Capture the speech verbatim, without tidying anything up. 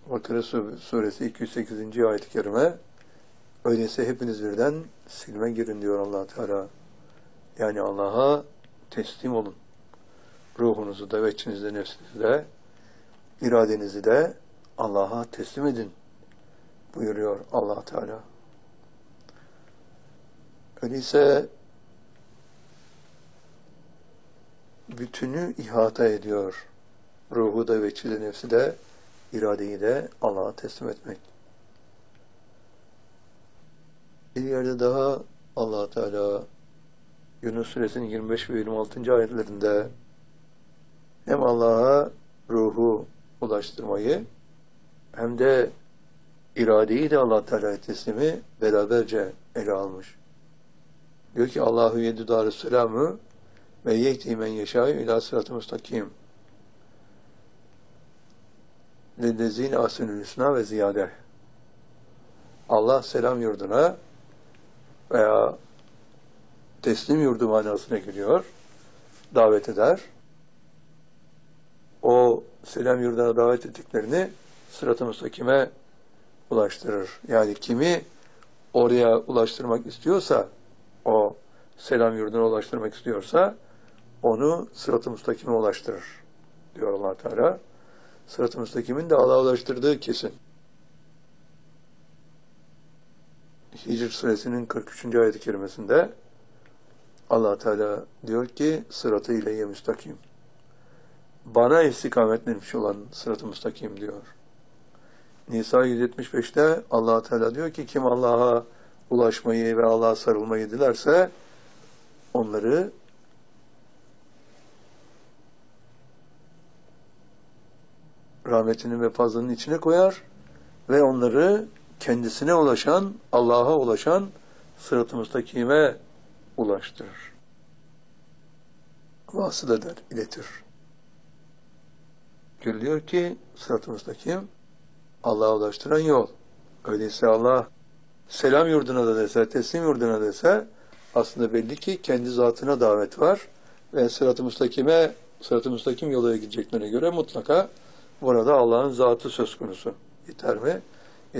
Bakara suresi iki yüz sekizinci ayet-i kerime, öyleyse hepiniz birden silme girin diyor Allah Teala. Yani Allah'a teslim olun. Ruhunuzu da, veçinizi de, nefsinizi de, iradenizi de Allah'a teslim edin buyuruyor Allah Teala. Öyleyse bütünü ihata ediyor. Ruhu da, veçi de, nefsi de, iradeyi de Allah'a teslim etmek. Bir yerde daha Allah Teala Yunus suresinin yirmi beş ve yirmi altıncı ayetlerinde hem Allah'a ruhu ulaştırmayı hem de iradeyi de Allah Teala'ya teslimi beraberce ele almış. Diyor ki Allahu yedü darüsselamü ve yehdi men yeşâ'ü ilâ sırat-ı müstakim lillezîne ahsenül husnâ ve ziyâde. Allah selam yurduna veya teslim yurdu manasına geliyor, davet eder. O selam yurduna davet ettiklerini sırat-ı müstakime ulaştırır. Yani kimi oraya ulaştırmak istiyorsa, o selam yurduna ulaştırmak istiyorsa, onu sırat-ı müstakime ulaştırır diyor Allah Teala. Sırat-ı müstakimin de Allah'a ulaştırdığı kesin. Hicr suresinin kırk üçüncü ayet-i kerimesinde Allah Teala diyor ki sırat-ı ileyye müstakim. Bana istikametlenmiş olan sırat-ı müstakim diyor. Nisa yüz yetmiş beşte Allah Teala diyor ki kim Allah'a ulaşmayı ve Allah'a sarılmayı dilerse onları rahmetinin ve fazlının içine koyar ve onları kendisine ulaşan, Allah'a ulaşan sırat-ı müstakime ulaştırır. Vasıl eder, iletir. Görülüyor ki sırat-ı müstakim Allah'a ulaştıran yol. Öyleyse Allah selam yurduna da dese, teslim yurduna dese aslında belli ki kendi zatına davet var ve sırat-ı müstakime, sırat-ı müstakim yola gideceklerine göre mutlaka burada Allah'ın zatı söz konusu. Yeter mi?